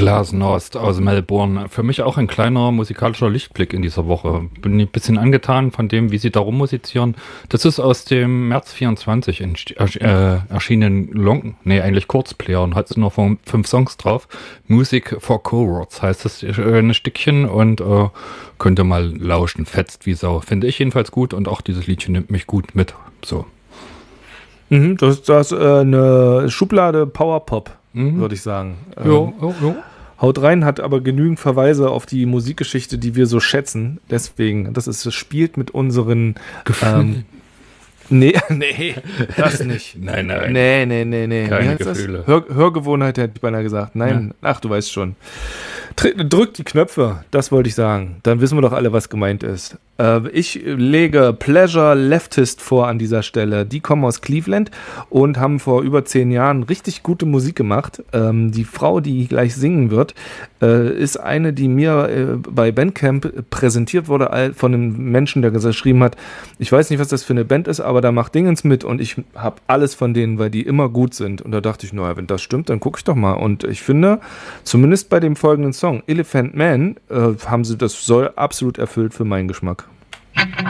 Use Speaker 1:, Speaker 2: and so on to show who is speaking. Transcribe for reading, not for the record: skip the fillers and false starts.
Speaker 1: Glasnost aus Melbourne. Für mich auch ein kleiner musikalischer Lichtblick in dieser Woche. Bin ein bisschen angetan von dem, wie sie da rummusizieren. Das ist aus dem März 24 erschienen eigentlich Kurzplayer und hat nur 5 Songs drauf. Music for Cowards heißt das ein Stückchen und könnte mal lauschen, fetzt wie Sau. Finde ich jedenfalls gut und auch dieses Liedchen nimmt mich gut mit. So.
Speaker 2: Das ist eine Schublade Powerpop, würde ich sagen.
Speaker 1: Jo.
Speaker 2: Haut rein, hat aber genügend Verweise auf die Musikgeschichte, die wir so schätzen. Deswegen, das spielt mit unseren Nee, das nicht.
Speaker 1: Nein.
Speaker 2: Nee.
Speaker 1: Keine Gefühle.
Speaker 2: Hörgewohnheit hätte ich beinahe gesagt. Nein, ja. Ach, du weißt schon. Drückt die Knöpfe, das wollte ich sagen. Dann wissen wir doch alle, was gemeint ist. Ich lege Pleasure Leftist vor an dieser Stelle. Die kommen aus Cleveland und haben vor über 10 Jahren richtig gute Musik gemacht. Die Frau, die gleich singen wird, ist eine, die mir bei Bandcamp präsentiert wurde von einem Menschen, der geschrieben hat, ich weiß nicht, was das für eine Band ist, aber da macht Dingens mit und ich habe alles von denen, weil die immer gut sind. Und da dachte ich, naja, wenn das stimmt, dann gucke ich doch mal. Und ich finde, zumindest bei dem folgenden Song, Elephant Man, haben sie das soll absolut erfüllt für meinen Geschmack.